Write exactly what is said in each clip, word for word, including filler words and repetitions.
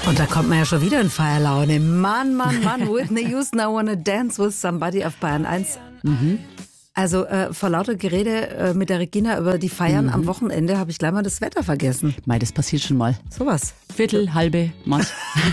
Und da kommt man ja schon wieder in Feierlaune. Mann, Mann, Mann, Whitney Houston, I wanna dance with somebody auf Bayern eins. Mhm. Also äh, vor lauter Gerede äh, mit der Regina über die Feiern mhm. am Wochenende habe ich gleich mal das Wetter vergessen. Mei, das passiert schon mal. Sowas. Viertel, halbe, Maß.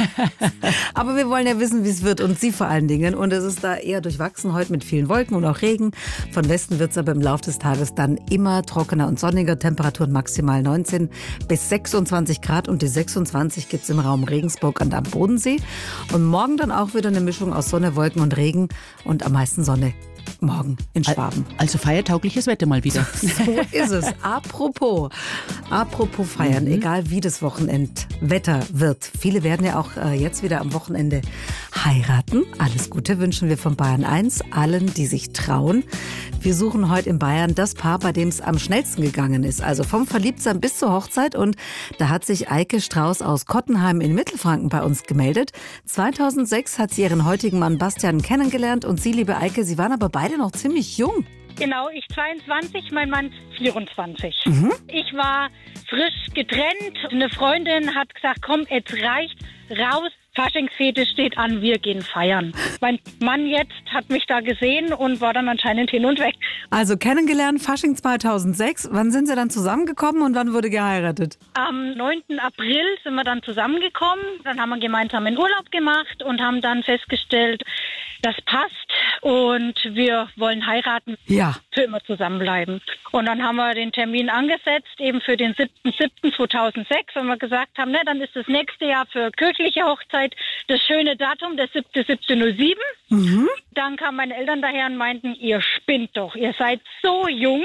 Aber wir wollen ja wissen, wie es wird und Sie vor allen Dingen. Und es ist da eher durchwachsen heute mit vielen Wolken und auch Regen. Von Westen wird es aber im Laufe des Tages dann immer trockener und sonniger. Temperaturen maximal neunzehn bis sechsundzwanzig Grad und die sechsundzwanzig gibt es im Raum Regensburg und am Bodensee. Und morgen dann auch wieder eine Mischung aus Sonne, Wolken und Regen und am meisten Sonne. Morgen in Schwaben. Also feiertaugliches Wetter mal wieder. So ist es. Apropos, apropos feiern, mhm. egal wie das Wochenendwetter wird. Viele werden ja auch äh, jetzt wieder am Wochenende heiraten. Alles Gute wünschen wir von Bayern eins allen, die sich trauen. Wir suchen heute in Bayern das Paar, bei dem es am schnellsten gegangen ist. Also vom Verliebtsein bis zur Hochzeit. Und da hat sich Eike Strauß aus Kottenheim in Mittelfranken bei uns gemeldet. zweitausendsechs hat sie ihren heutigen Mann Bastian kennengelernt. Und Sie, liebe Eike, Sie waren aber beide noch ziemlich jung. Genau, ich zweiundzwanzig, mein Mann vierundzwanzig. Mhm. Ich war frisch getrennt. Eine Freundin hat gesagt, komm, jetzt reicht, raus. Faschingsfete steht an, wir gehen feiern. Mein Mann jetzt hat mich da gesehen und war dann anscheinend hin und weg. Also kennengelernt, Fasching zweitausendsechs. Wann sind Sie dann zusammengekommen und wann wurde geheiratet? Am neunten April sind wir dann zusammengekommen. Dann haben wir gemeinsam einen Urlaub gemacht und haben dann festgestellt, das passt und wir wollen heiraten. Ja. Für immer zusammenbleiben. Und dann haben wir den Termin angesetzt, eben für den siebten siebten zweitausendsechs, wenn wir gesagt haben, ne, dann ist das nächste Jahr für kirchliche Hochzeit das schöne Datum, der siebte siebte null sieben. Mhm. Dann kamen meine Eltern daher und meinten, ihr spinnt doch, ihr seid so jung,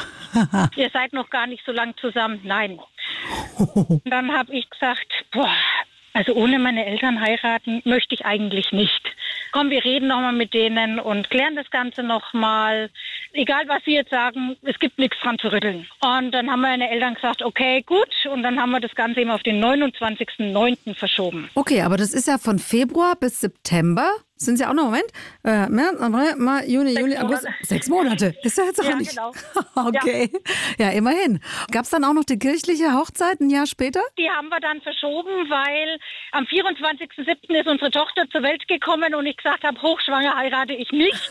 ihr seid noch gar nicht so lang zusammen. Nein. Und dann habe ich gesagt, boah, also ohne meine Eltern heiraten möchte ich eigentlich nicht. Komm, wir reden nochmal mit denen und klären das Ganze nochmal. Egal, was sie jetzt sagen, es gibt nichts dran zu rütteln. Und dann haben meine Eltern gesagt, okay, gut. Und dann haben wir das Ganze eben auf den neunundzwanzigsten neunten verschoben. Okay, aber das ist ja von Februar bis September. Sind Sie auch noch, Moment, äh, März, April, Mai, Juni, Sechs Juli, August. Monate. Sechs Monate. Ist ja jetzt auch Ja, nicht. genau. Okay. Ja, ja, immerhin. Gab es dann auch noch die kirchliche Hochzeit ein Jahr später? Die haben wir dann verschoben, weil am vierundzwanzigsten siebten ist unsere Tochter zur Welt gekommen und ich gesagt habe, hochschwanger heirate ich nicht.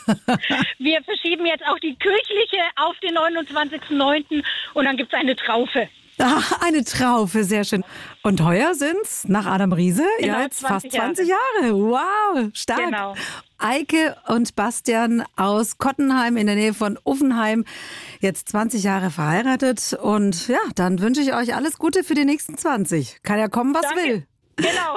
Wir verschieben jetzt auch die kirchliche auf den neunundzwanzigsten neunten und dann gibt es eine Traufe. Ach, eine Traufe, sehr schön. Und heuer sind's, nach Adam Riese, Genau, ja jetzt fast zwanzig Jahre. zwanzig Jahre. Wow, stark. Genau. Eike und Bastian aus Kottenheim in der Nähe von Uffenheim, jetzt zwanzig Jahre verheiratet. Und ja, dann wünsche ich euch alles Gute für die nächsten zwanzig. Kann ja kommen, was Danke. will. Genau.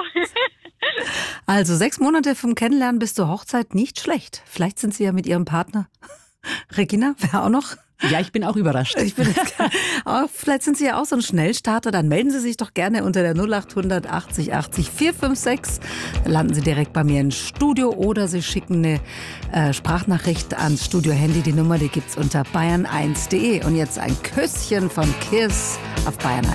Also sechs Monate vom Kennenlernen bis zur Hochzeit, nicht schlecht. Vielleicht sind Sie ja mit Ihrem Partner. Regina, wer auch noch? Ja, ich bin auch überrascht. Ich bin auch, vielleicht sind Sie ja auch so ein Schnellstarter. Dann melden Sie sich doch gerne unter der null acht hundert achtzig achtzig vier fünf sechs. Dann landen Sie direkt bei mir ins Studio oder Sie schicken eine äh, Sprachnachricht ans Studio-Handy. Die Nummer, die gibt's unter bayern eins punkt de. Und jetzt ein Küsschen von Kiss auf Bayern eins.